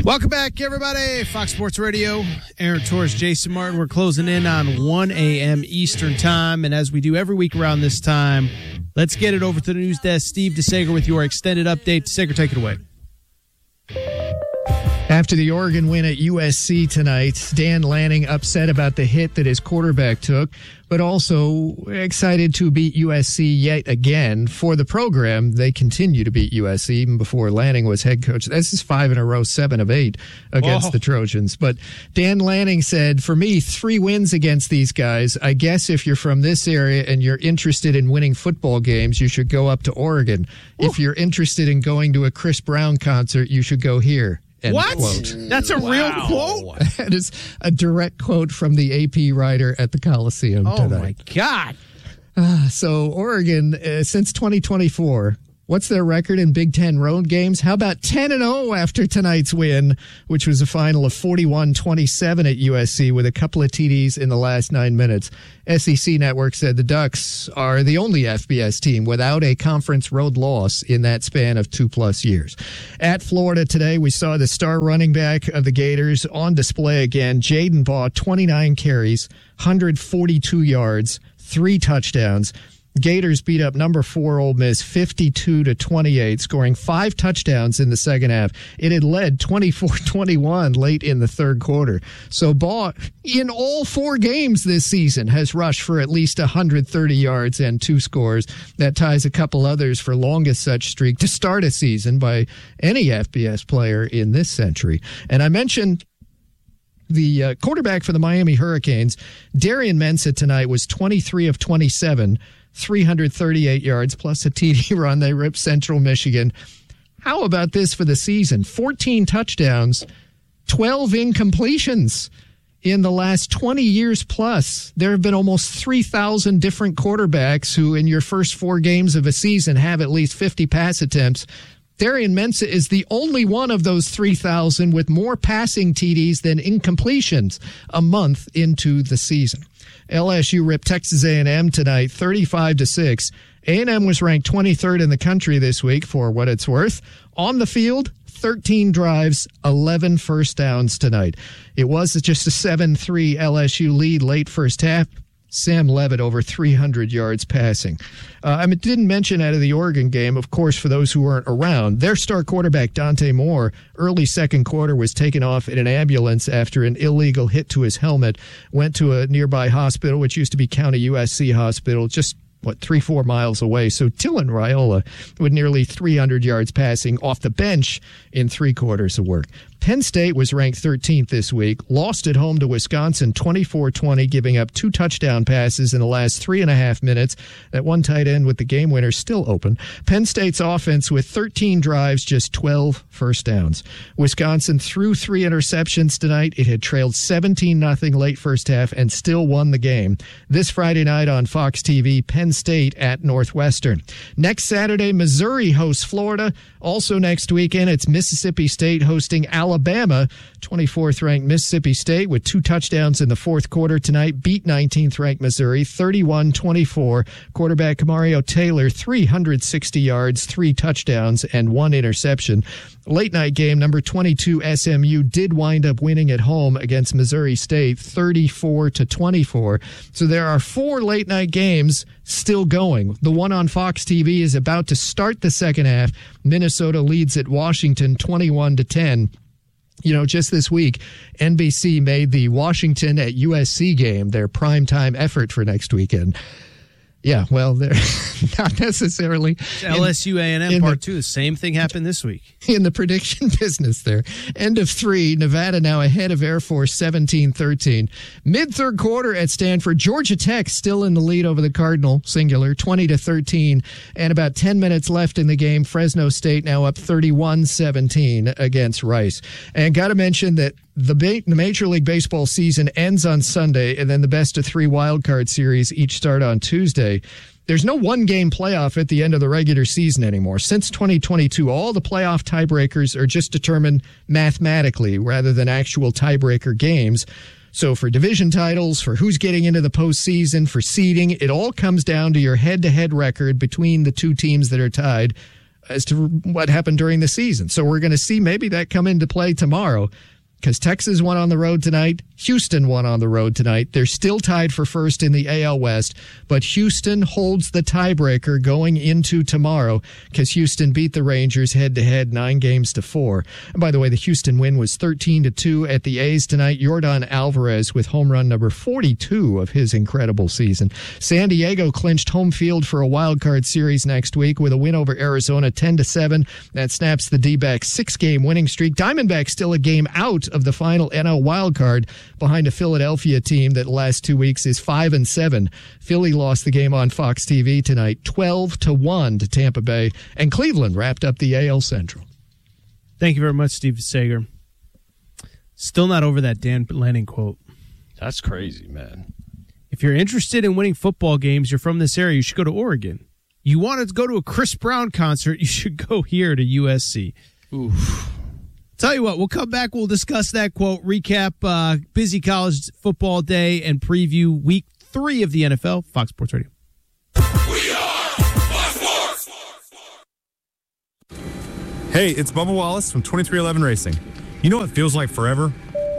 Welcome back, everybody. Fox Sports Radio, Aaron Torres, Jason Martin. We're closing in on 1 a.m. Eastern Time, and as we do every week around this time, let's get it over to the news desk. Steve DeSager with your extended update. DeSager, take it away. After the Oregon win at USC tonight, Dan Lanning upset about the hit that his quarterback took, but also excited to beat USC yet again. For the program, they continue to beat USC even before Lanning was head coach. This is 5 in a row, 7 of 8 against the Trojans. But Dan Lanning said, for me, 3 wins against these guys. I guess if you're from this area and you're interested in winning football games, you should go up to Oregon. If you're interested in going to a Chris Brown concert, you should go here. What? Quote. That's a real quote? That is a direct quote from the AP writer at the Coliseum tonight. Oh, my God. So Oregon, since 2024, what's their record in Big Ten road games? How about 10-0 after tonight's win, which was a final of 41-27 at USC with a couple of TDs in the last 9 minutes. SEC Network said the Ducks are the only FBS team without a conference road loss in that span of 2+ years. At Florida today, we saw the star running back of the Gators on display again. Jaden Baugh, 29 carries, 142 yards, 3 touchdowns. Gators beat up number 4 Ole Miss 52-28, scoring 5 touchdowns in the second half. It had led 24-21 late in the third quarter. So Baugh, in all 4 games this season, has rushed for at least 130 yards and 2 scores. That ties a couple others for longest such streak to start a season by any FBS player in this century. And I mentioned the quarterback for the Miami Hurricanes, Darian Mensah, tonight was 23 of 27, 338 yards, plus a TD run. They ripped Central Michigan. How about this for the season? 14 touchdowns, 12 incompletions in the last 20 years plus. There have been almost 3,000 different quarterbacks who, in your first 4 games of a season, have at least 50 pass attempts. Darian Mensah is the only one of those 3,000 with more passing TDs than incompletions a month into the season. LSU ripped Texas A&M tonight, 35-6. A&M was ranked 23rd in the country this week, for what it's worth. On the field, 13 drives, 11 first downs tonight. It was just a 7-3 LSU lead late first half. Sam Levitt over 300 yards passing. I didn't mention out of the Oregon game, of course, for those who weren't around, their star quarterback, Dante Moore, early second quarter was taken off in an ambulance after an illegal hit to his helmet, went to a nearby hospital, which used to be County USC Hospital, just 3-4 miles away. So Dylan Raiola with nearly 300 yards passing off the bench in 3 quarters of work. Penn State was ranked 13th this week, lost at home to Wisconsin 24-20, giving up 2 touchdown passes in the last 3.5 minutes. That one tight end with the game winner still open. Penn State's offense with 13 drives, just 12 first downs. Wisconsin threw 3 interceptions tonight. It had trailed 17-0 late first half and still won the game. This Friday night on Fox TV, Penn State at Northwestern. Next Saturday, Missouri hosts Florida. Also next weekend, it's Mississippi State hosting Alabama. 24th ranked Mississippi State with 2 touchdowns in the fourth quarter tonight beat 19th ranked Missouri 31-24. Quarterback Mario Taylor 360 yards, 3 touchdowns and 1 interception. Late night game, number 22 SMU did wind up winning at home against Missouri State 34-24. So there are 4 late night games still going. The one on Fox TV is about to start the second half. Minnesota leads at Washington 21-10. You know, just this week, NBC made the Washington at USC game their primetime effort for next weekend. Yeah, well, they're not necessarily. LSU A&M Part 2, the same thing happened this week. In the prediction business there. End of 3, Nevada now ahead of Air Force 17-13. Mid-third quarter at Stanford, Georgia Tech still in the lead over the Cardinal, singular, 20-13. And about 10 minutes left in the game, Fresno State now up 31-17 against Rice. And got to mention that the Major League Baseball season ends on Sunday, and then the best-of-3 wildcard series each start on Tuesday. There's no one-game playoff at the end of the regular season anymore. Since 2022, all the playoff tiebreakers are just determined mathematically rather than actual tiebreaker games. So for division titles, for who's getting into the postseason, for seeding, it all comes down to your head-to-head record between the 2 teams that are tied as to what happened during the season. So we're going to see maybe that come into play tomorrow, because Texas won on the road tonight. Houston won on the road tonight. They're still tied for first in the AL West, but Houston holds the tiebreaker going into tomorrow because Houston beat the Rangers head-to-head 9-4. And by the way, the Houston win was 13-2 at the A's tonight. Yordan Alvarez with home run number 42 of his incredible season. San Diego clinched home field for a wild card series next week with a win over Arizona 10-7. That snaps the D-backs' 6-game winning streak. Diamondbacks still a game out of the final NL wild card behind a Philadelphia team that the last 2 weeks is 5-7. Philly lost the game on Fox TV tonight 12-1 to Tampa Bay, and Cleveland wrapped up the AL Central. Thank you very much, Steve Sager. Still not over that Dan Lanning quote. That's crazy, man. If you're interested in winning football games, you're from this area, you should go to Oregon. You wanted to go to a Chris Brown concert, you should go here to USC. Oof. Tell you what, we'll come back. We'll discuss that quote, recap busy college football day, and preview week 3 of the NFL. Fox Sports Radio. We are Fox Sports. Hey, it's Bubba Wallace from 2311 Racing. You know what feels like forever?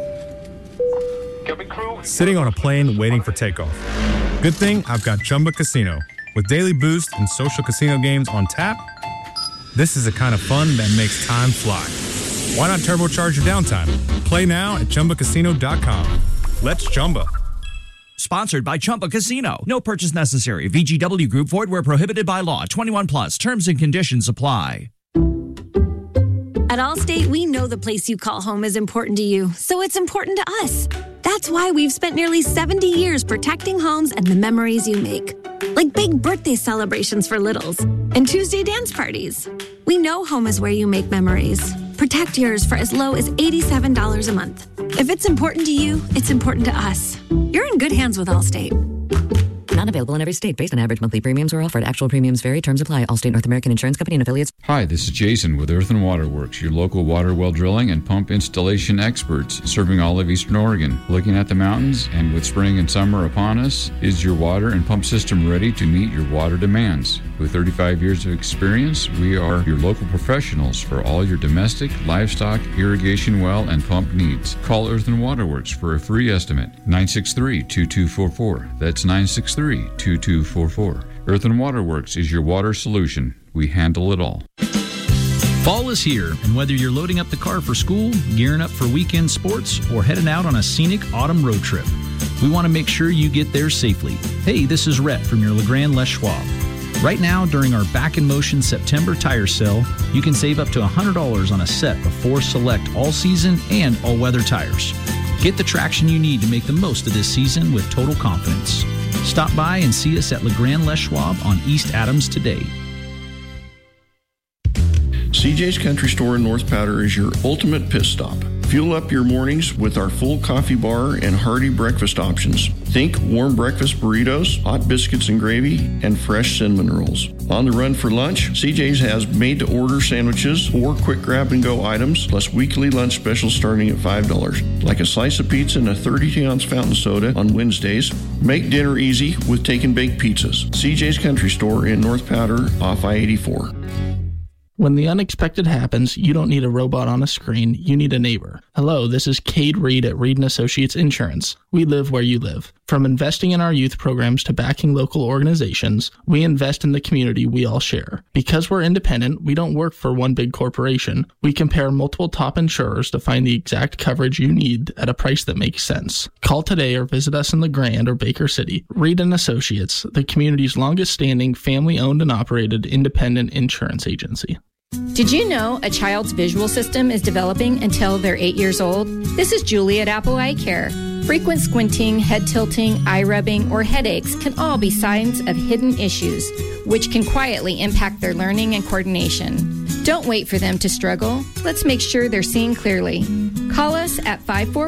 Sitting on a plane waiting for takeoff. Good thing I've got Chumba Casino. With daily boost and social casino games on tap, this is the kind of fun that makes time fly. Why not turbocharge your downtime? Play now at ChumbaCasino.com. Let's Chumba. Sponsored by Chumba Casino. No purchase necessary. VGW Group. Void where prohibited by law. 21 plus. Terms and conditions apply. At Allstate, we know the place you call home is important to you, so it's important to us. That's why we've spent nearly 70 years protecting homes and the memories you make. Like big birthday celebrations for littles and Tuesday dance parties. We know home is where you make memories. Protect yours for as low as $87 a month. If it's important to you, it's important to us. You're in good hands with Allstate. Not available in every state based on average monthly premiums or offered. Actual premiums vary. Terms apply. Allstate North American Insurance Company and affiliates. Hi, this is Jason with Earth and Water Works, your local water well drilling and pump installation experts serving all of Eastern Oregon. Looking at the mountains and with spring and summer upon us, is your water and pump system ready to meet your water demands? With 35 years of experience, we are your local professionals for all your domestic, livestock, irrigation well, and pump needs. Call Earth and Water Works for a free estimate. 963-2244. That's 963-2244. Earth and Water Works is your water solution. We handle it all. Fall is here, and whether you're loading up the car for school, gearing up for weekend sports, or heading out on a scenic autumn road trip, we want to make sure you get there safely. Hey, this is Rhett from your LeGrand Les Schwab. Right now, during our Back in Motion September tire sale, you can save up to $100 on a set of 4 select all-season and all-weather tires. Get the traction you need to make the most of this season with total confidence. Stop by and see us at LeGrand Les Schwab on East Adams today. CJ's Country Store in North Powder is your ultimate pit stop. Fuel up your mornings with our full coffee bar and hearty breakfast options. Think warm breakfast burritos, hot biscuits and gravy, and fresh cinnamon rolls. On the run for lunch, CJ's has made-to-order sandwiches or quick grab-and-go items, plus weekly lunch specials starting at $5, like a slice of pizza and a 32-ounce fountain soda on Wednesdays. Make dinner easy with take-and-bake pizzas. CJ's Country Store in North Powder off I-84. When the unexpected happens, you don't need a robot on a screen, you need a neighbor. Hello, this is Cade Reed at Reed & Associates Insurance. We live where you live. From investing in our youth programs to backing local organizations, we invest in the community we all share. Because we're independent, we don't work for one big corporation. We compare multiple top insurers to find the exact coverage you need at a price that makes sense. Call today or visit us in LeGrand or Baker City. Reed & Associates, the community's longest-standing, family-owned and operated independent insurance agency. Did you know a child's visual system is developing until they're 8 years old? This is Julie at Apple Eye Care. Frequent squinting, head tilting, eye rubbing, or headaches can all be signs of hidden issues, which can quietly impact their learning and coordination. Don't wait for them to struggle. Let's make sure they're seeing clearly. Call us at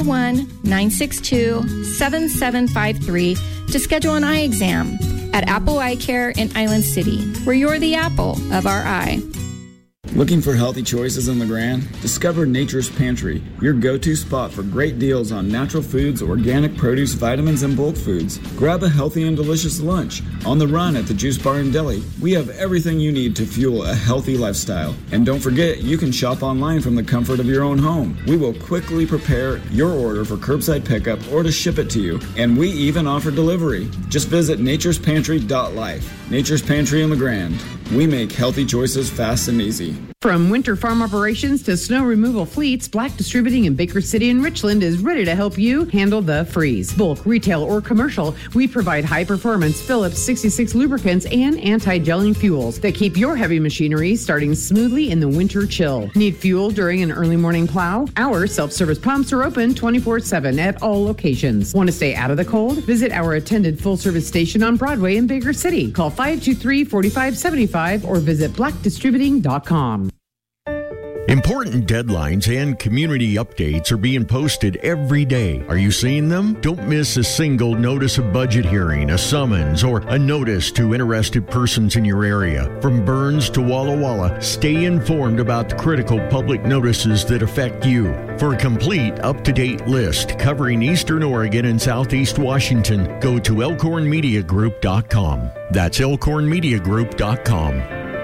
541-962-7753 to schedule an eye exam at Apple Eye Care in Island City, where you're the apple of our eye. Looking for healthy choices in LeGrand? Discover Nature's Pantry, your go-to spot for great deals on natural foods, organic produce, vitamins, and bulk foods. Grab a healthy and delicious lunch. On the run at the Juice Bar and Deli, we have everything you need to fuel a healthy lifestyle. And don't forget, you can shop online from the comfort of your own home. We will quickly prepare your order for curbside pickup or to ship it to you. And we even offer delivery. Just visit naturespantry.life. Nature's Pantry in LeGrand. We make healthy choices fast and easy. From winter farm operations to snow removal fleets, Black Distributing in Baker City and Richland is ready to help you handle the freeze. Bulk, retail, or commercial, we provide high-performance Phillips 66 lubricants and anti-gelling fuels that keep your heavy machinery starting smoothly in the winter chill. Need fuel during an early morning plow? Our self-service pumps are open 24/7 at all locations. Want to stay out of the cold? Visit our attended full-service station on Broadway in Baker City. Call 523-4575 or visit blackdistributing.com. Important deadlines and community updates are being posted every day. Are you seeing them? Don't miss a single notice of budget hearing, a summons, or a notice to interested persons in your area. From Burns to Walla Walla, stay informed about the critical public notices that affect you. For a complete, up-to-date list covering Eastern Oregon and Southeast Washington, go to elkhornmediagroup.com. That's elkhornmediagroup.com.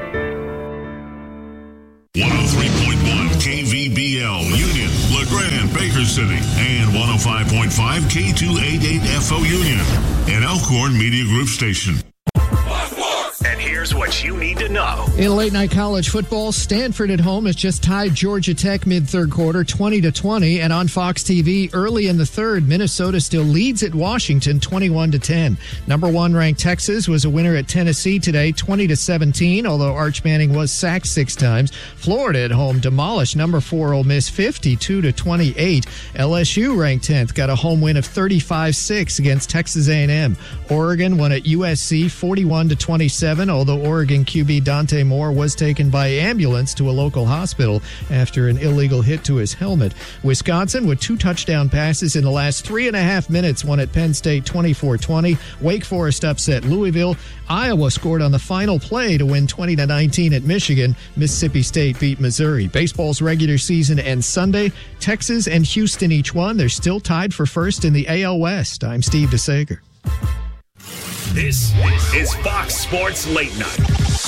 103.1 KVBL Union, LeGrand, Baker City, and 105.5 K288FO Union, an Elkhorn Media Group station. And here's what you need to know. In late-night college football, Stanford at home has just tied Georgia Tech mid-third quarter 20-20, and on Fox TV early in the third, Minnesota still leads at Washington 21-10. Number 1 ranked Texas was a winner at Tennessee today 20-17, although Arch Manning was sacked 6 times. Florida at home demolished number 4 Ole Miss 52-28. LSU ranked 10th got a home win of 35-6 against Texas A&M. Oregon won at USC 41-27. Although Oregon QB Dante Moore was taken by ambulance to a local hospital after an illegal hit to his helmet. Wisconsin, with 2 touchdown passes in the last 3.5 minutes, won at Penn State 24-20. Wake Forest upset Louisville. Iowa scored on the final play to win 20-19 at Michigan. Mississippi State beat Missouri. Baseball's regular season ends Sunday. Texas and Houston each won. They're still tied for first in the AL West. I'm Steve DeSager. This is Fox Sports Late Night.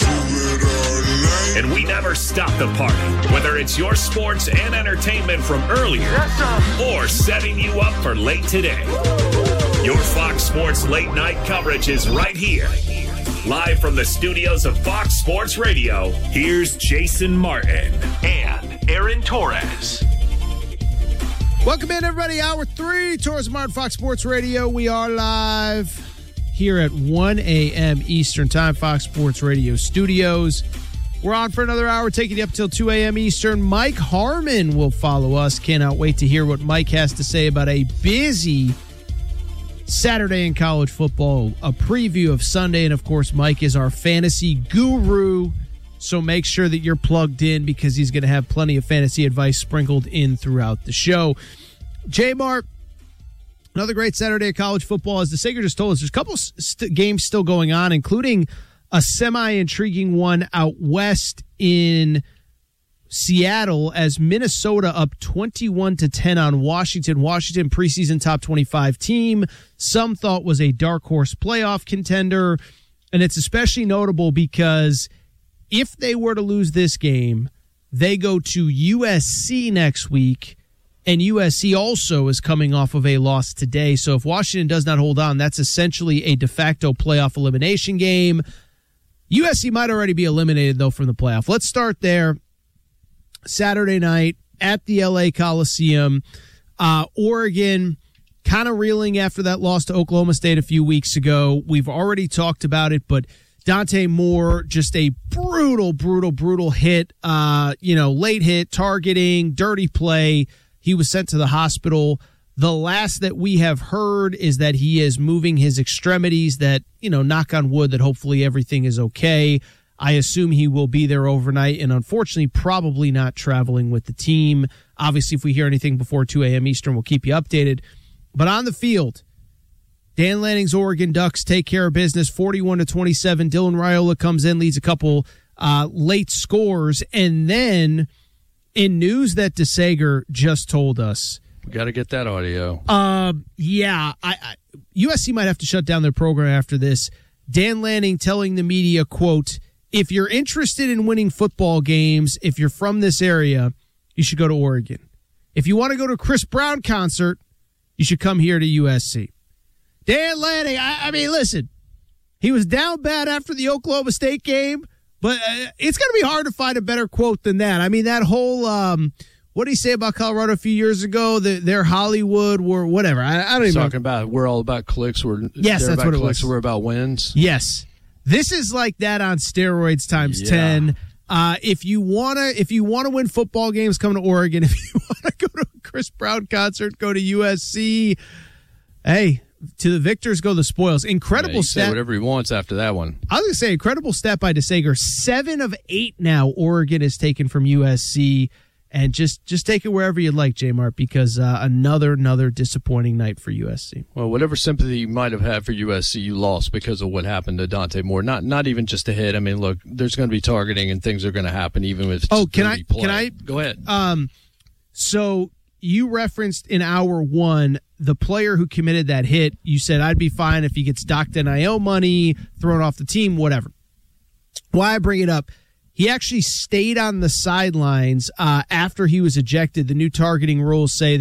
And we never stop the party, whether it's your sports and entertainment from earlier or setting you up for late today. Your Fox Sports Late Night coverage is right here. Live from the studios of Fox Sports Radio, here's Jason Martin and Aaron Torres. Welcome in, everybody. Hour 3, Torres Martin, Fox Sports Radio. We are live here at 1 a.m. Eastern Time, Fox Sports Radio studios. We're on for another hour, taking you up till 2 a.m. Eastern. Mike Harmon will follow us. Cannot wait to hear what Mike has to say about a busy Saturday in college football, a preview of Sunday, and, of course, Mike is our fantasy guru, so make sure that you're plugged in because he's going to have plenty of fantasy advice sprinkled in throughout the show. J-Mart, another great Saturday of college football. As DeSager just told us, there's a couple games still going on, including a semi-intriguing one out west in Seattle as Minnesota up 21-10 on Washington. Washington, preseason top 25 team. Some thought was a dark horse playoff contender. And it's especially notable because if they were to lose this game, they go to USC next week. And USC also is coming off of a loss today. So if Washington does not hold on, that's essentially a de facto playoff elimination game. USC might already be eliminated, though, from the playoff. Let's start there. Saturday night at the LA Coliseum. Oregon kind of reeling after that loss to Oklahoma State a few weeks ago. We've already talked about it, but Dante Moore, just a brutal hit. Late hit, targeting, dirty play. He was sent to the hospital. The last that we have heard is that he is moving his extremities, that, knock on wood, that hopefully everything is okay. I assume he will be there overnight and unfortunately probably not traveling with the team. Obviously, if we hear anything before 2 a.m. Eastern, we'll keep you updated. But on the field, Dan Lanning's Oregon Ducks take care of business 41-27. Dylan Raiola comes in, leads a couple late scores. And then in news that DeSager just told us, We got to get that audio. USC might have to shut down their program after this. Dan Lanning telling the media, quote, if you're interested in winning football games, if you're from this area, you should go to Oregon. If you want to go to a Chris Brown concert, you should come here to USC. Dan Lanning, I mean, listen, he was down bad after the Oklahoma State game, but it's going to be hard to find a better quote than that. I mean, that whole, what did he say about Colorado a few years ago? They're Hollywood or whatever. I don't even know. Talking about we're all about clicks. Yes, that's what it was. We're about wins. Yes. This is like that on steroids times 10. If you wanna win football games, come to Oregon. If you wanna go to a Chris Brown concert, go to USC. Hey, to the victors go the spoils. Incredible stat. Say whatever he wants after that one. I was gonna say incredible stat by DeSager. 7 of 8 now Oregon is taken from USC. And just take it wherever you'd like, J-Mart, because another disappointing night for USC. Well, whatever sympathy you might have had for USC, you lost because of what happened to Dante Moore. Not even just a hit. I mean, look, there's going to be targeting and things are going to happen even with. Can I go ahead? So you referenced in hour one the player who committed that hit. You said I'd be fine if he gets docked NIL money, thrown off the team, whatever. Why I bring it up? He actually stayed on the sidelines after he was ejected. The new targeting rules say